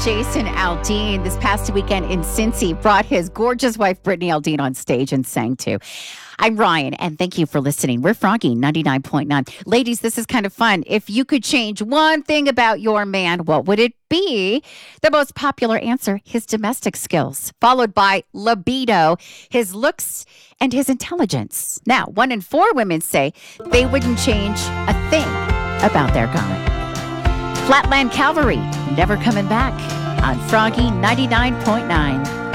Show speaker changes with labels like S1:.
S1: Jason Aldean this past weekend in Cincy brought his gorgeous wife, Brittany Aldean, on stage and sang too. I'm Ryan, and thank you for listening. We're Froggy 99.9. Ladies, this is kind of fun. If you could change one thing about your man, what would it be? The most popular answer, his domestic skills, followed by libido, his looks, and his intelligence. Now, 1 in 4 women say they wouldn't change a thing about their guy. Flatland Cavalry, never coming back on Froggy 99.9.